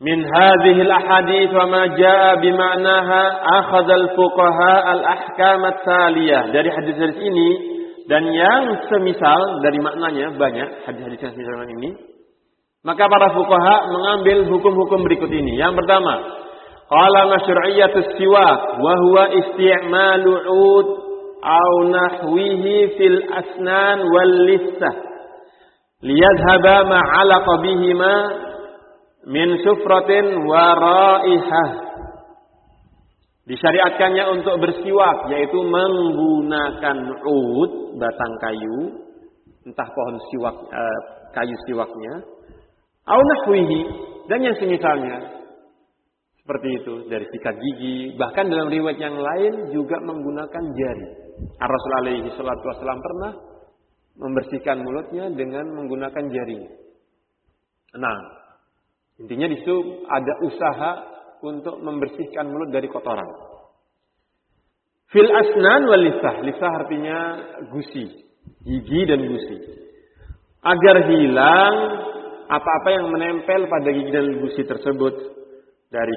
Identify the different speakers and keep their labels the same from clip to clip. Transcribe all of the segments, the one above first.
Speaker 1: min hadhihi al-ahadits wa ma jaa bima'naha akhadha al-fuqaha al-ahkam at-taliyah. Dari hadis-hadis ini dan yang semisal dari maknanya banyak hadis-hadis yang semisal ini, maka para fuqaha mengambil hukum-hukum berikut ini. Yang pertama, qala masyru'iyatus siwak wa huwa isti'malu 'ud aw nahwihi fil asnan wal lissah liyadhhaba ma 'alaqa bihima min sufratin wa raihah. Disyariatkannya untuk bersiwak, yaitu menggunakan 'ud, batang kayu, entah pohon siwak, kayu siwaknya, au nahwihi, dan yang semisalnya. Seperti itu, dari sikat gigi, bahkan dalam riwayat yang lain juga menggunakan jari. Rasul alaihi salatu wasallam pernah membersihkan mulutnya dengan menggunakan jarinya. Nah, intinya di situ ada usaha untuk membersihkan mulut dari kotoran. Fil asnan wal lisah. Lisah artinya gusi, gigi dan gusi. Agar hilang apa-apa yang menempel pada gigi dan gusi tersebut dari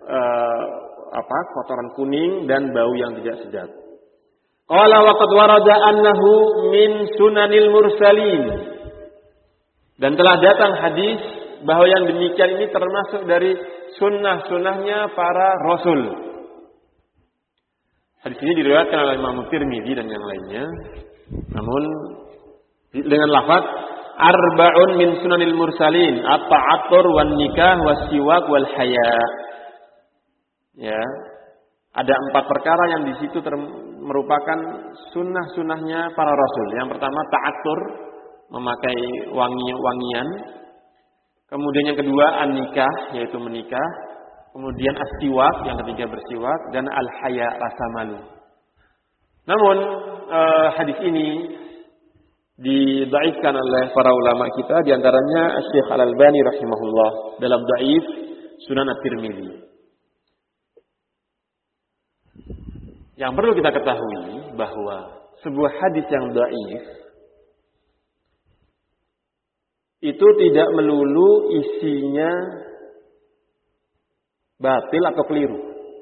Speaker 1: kotoran kuning dan bau yang tidak sedap. Qala wa qad warada annahu min sunanil mursalin. Dan telah datang hadis bahwa yang demikian ini termasuk dari sunnah-sunnahnya para rasul. Hadis ini diriwayatkan oleh Imam Tirmidzi dan yang lainnya. Namun dengan lafaz arba'un min sunanil mursalin, at-ta'attur wan nikah was-siwak wal haya. Ya. Ada 4 perkara yang di situ merupakan sunnah-sunnahnya para rasul. Yang pertama ta'attur, memakai wangi-wangian. Kemudian yang kedua an-nikah, yaitu menikah. Kemudian as-siwak, yang ketiga bersiwak, dan al-haya, rasa malu. Namun hadis ini didhaifkan oleh para ulama kita, di antaranya Syekh Al-Albani rahimahullah dalam Dhaif Sunan At-Tirmidzi. Yang perlu kita ketahui bahwa sebuah hadis yang dhaif itu tidak melulu isinya batil atau keliru.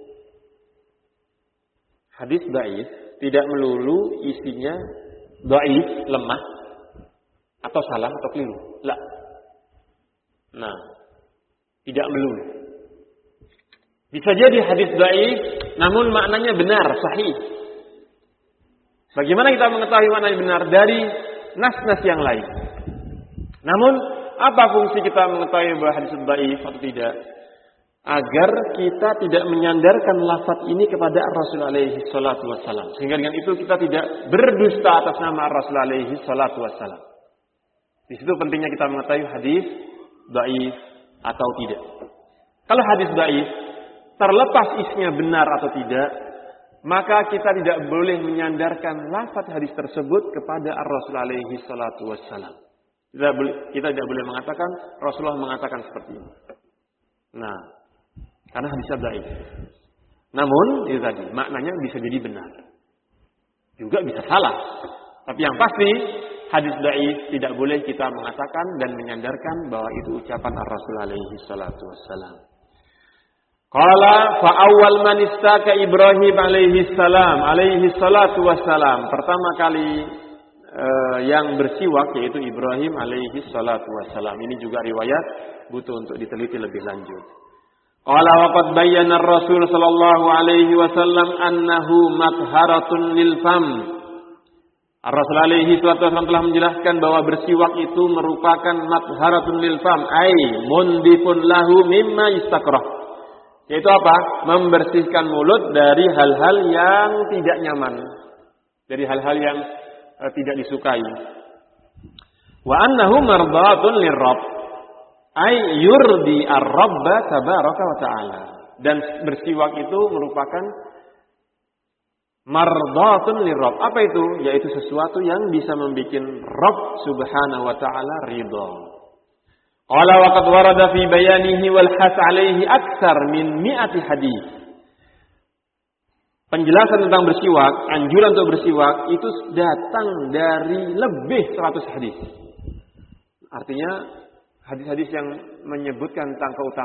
Speaker 1: Hadis dhaif tidak melulu isinya dhaif, lemah, atau salah atau keliru. La. Nah, tidak melulu. Bisa jadi hadis dhaif namun maknanya benar, sahih. Bagaimana kita mengetahui maknanya benar? Dari nas-nas yang lain. Namun, apa fungsi kita mengetahui bahwa hadis dhaif atau tidak? Agar kita tidak menyandarkan lafaz ini kepada Rasul alaihi salatu wassalam. Sehingga dengan itu kita tidak berdusta atas nama Rasul alaihi salatu wassalam. Di situ pentingnya kita mengetahui hadis dhaif atau tidak. Kalau hadis dhaif, terlepas isinya benar atau tidak, maka kita tidak boleh menyandarkan lafaz hadis tersebut kepada Rasul alaihi salatu wassalam. Kita tidak boleh mengatakan Rasulullah mengatakan seperti ini. Nah, karena hadisnya dhaif. Namun, itu tadi, maknanya bisa jadi benar. Juga bisa salah. Tapi yang pasti, hadis dhaif tidak boleh kita mengatakan dan menyandarkan bahwa itu ucapan Rasul alaihi salatu wassalam. Qala fa awwal man istaka Ibrahim alaihi salam alaihi salatu wassalam. Pertama kali yang bersiwak yaitu Ibrahim alaihi salatu wassalam. Ini juga riwayat butuh untuk diteliti lebih lanjut. Qala wa qad bayyana ar-Rasul sallallahu alaihi wasallam annahu matharatun lil fam. Ar-Rasul alaihi wasallam telah menjelaskan bahwa bersiwak itu merupakan matharatun lil fam, ai mundifun lahu mimma istakrah. Yaitu apa? Membersihkan mulut dari hal-hal yang tidak nyaman, dari hal-hal yang tidak disukai. Wa annahu mardatun lirrabb, ay yurdi ar-rabb tabaraka wa ta'ala. Dan bersiwak itu merupakan mardatun lirrabb. Apa itu? Yaitu sesuatu yang bisa membuat Rabb subhanahu wa ta'ala ridha. Qala wa qad warada fi bayanihi wal has alaihi aktsar min 100 hadis. Penjelasan tentang bersiwak, anjuran untuk bersiwak itu datang dari lebih 100 hadis. Artinya hadis-hadis yang menyebutkan tentang keutamaan